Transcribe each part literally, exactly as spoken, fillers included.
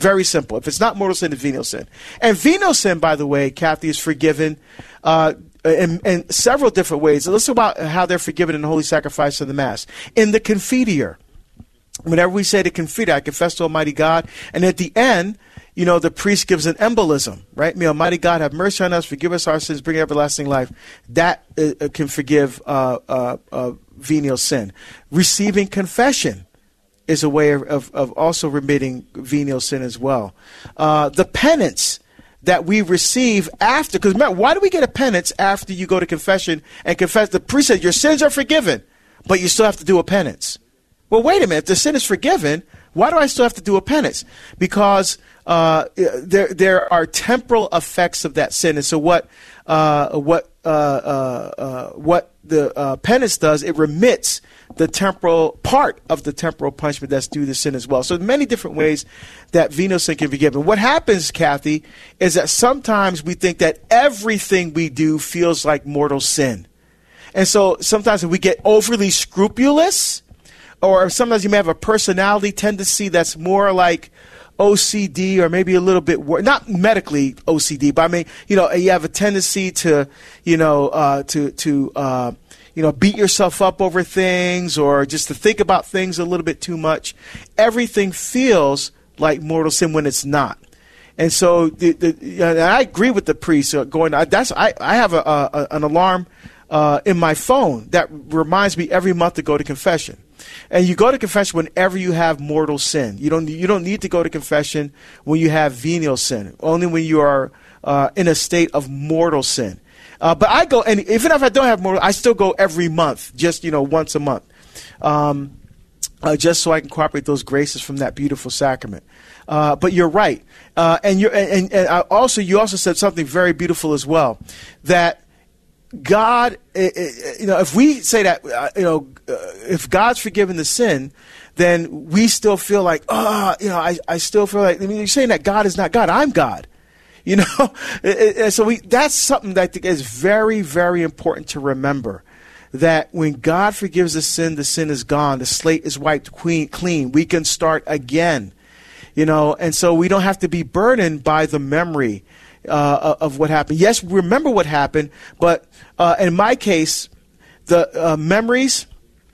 Very simple. If it's not mortal sin, it's venial sin. And venial sin, by the way, Kathy, is forgiven uh, in, in several different ways. Let's talk about how they're forgiven in the holy sacrifice of the Mass. In the Confiteor, whenever we say the Confiteor, I confess to Almighty God, and at the end, you know, the priest gives an embolism, right? May Almighty God have mercy on us, forgive us our sins, bring everlasting life. That uh, can forgive uh, uh, uh, venial sin. Receiving confession is a way of, of, of also remitting venial sin as well. Uh, the penance that we receive after, because remember, why do we get a penance after you go to confession and confess? The priest says your sins are forgiven, but you still have to do a penance. Well, wait a minute. If the sin is forgiven, why do I still have to do a penance? Because uh, there there are temporal effects of that sin, and so what uh, what uh, uh, uh, what the uh, penance does, it remits the temporal part of the temporal punishment that's due to sin as well. So many different ways that venial sin can be given. What happens, Kathy, is that sometimes we think that everything we do feels like mortal sin, and so sometimes we get overly scrupulous. Or sometimes you may have a personality tendency that's more like O C D, or maybe a little bit worse, not medically O C D, but I mean, you know, you have a tendency to, you know, uh, to, to, uh, you know, beat yourself up over things, or just to think about things a little bit too much. Everything feels like mortal sin when it's not. And so the, the, and I agree with the priest going, that's, I, I have a, a, an alarm uh, in my phone that reminds me every month to go to confession. And you go to confession whenever you have mortal sin. You don't you don't need to go to confession when you have venial sin. Only when you are uh, in a state of mortal sin. Uh, but I go, and even if I don't have mortal, I still go every month, just you know once a month, um, uh, just so I can incorporate those graces from that beautiful sacrament. Uh, but you're right, uh, and you and, and I also you also said something very beautiful as well, that God, you know, if we say that, you know, if God's forgiven the sin, then we still feel like, oh, you know, I, I still feel like, I mean, you're saying that God is not God. I'm God, you know. And so we, that's something that I think is very, very important to remember, that when God forgives the sin, the sin is gone. The slate is wiped clean. We can start again, you know, and so we don't have to be burdened by the memory Uh, of what happened. Yes, remember what happened, but uh, in my case, the uh, memories,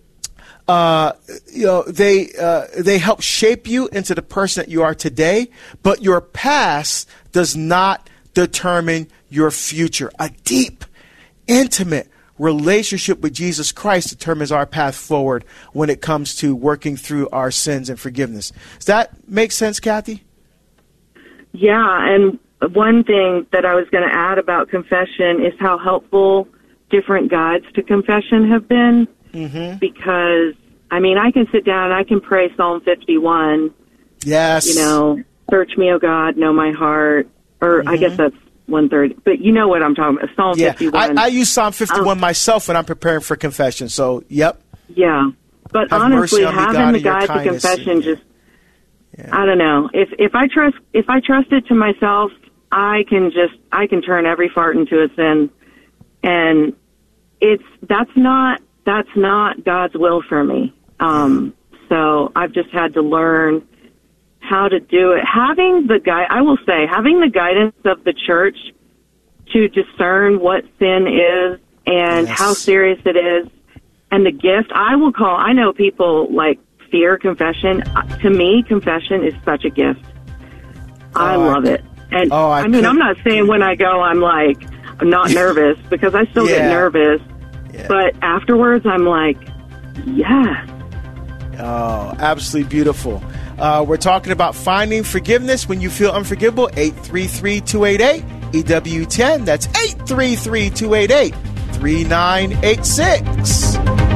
uh, you know, they uh, they help shape you into the person that you are today. But your past does not determine your future. A deep, intimate relationship with Jesus Christ determines our path forward when it comes to working through our sins and forgiveness. Does that make sense, Kathy? Yeah, and one thing that I was going to add about confession is how helpful different guides to confession have been. Mm-hmm. Because, I mean, I can sit down and I can pray Psalm fifty-one. Yes. You know, search me, O God, know my heart. Or mm-hmm. I guess that's one thirty. But you know what I'm talking about, Psalm yeah. fifty-one. I, I use Psalm fifty-one um, myself when I'm preparing for confession. So, yep. Yeah. But Have honestly, on having the guide to confession just, yeah. I don't know. If if I trust if I trust it to myself, I can just, I can turn every fart into a sin. And it's, that's not, that's not God's will for me. Um, so I've just had to learn how to do it. Having the guide, I will say, having the guidance of the church to discern what sin is and yes. how serious it is, and the gift, I will call, I know people like fear confession. To me, confession is such a gift. I oh, love I, it. And oh, I, I mean, I'm not saying when I go, I'm like, I'm not nervous, because I still yeah. get nervous. Yeah. But afterwards, I'm like, yes. Oh, absolutely beautiful. Uh, we're talking about finding forgiveness when you feel unforgivable. eight three three, two eight eight, E W ten. That's eight three three, two eight eight, three nine eight six.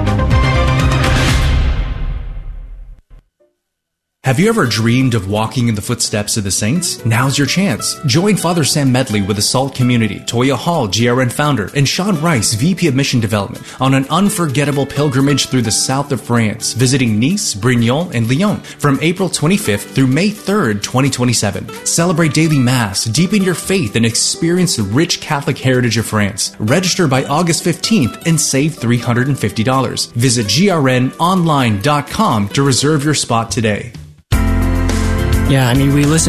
Have you ever dreamed of walking in the footsteps of the saints? Now's your chance. Join Father Sam Medley with the SALT community, Toya Hall, G R N founder, and Sean Rice, V P of Mission Development, on an unforgettable pilgrimage through the south of France, visiting Nice, Brignoles, and Lyon from April twenty-fifth through May third, twenty twenty-seven. Celebrate daily Mass, deepen your faith, and experience the rich Catholic heritage of France. Register by August fifteenth and save three hundred fifty dollars. Visit G R N online dot com to reserve your spot today. Yeah, I mean, we listen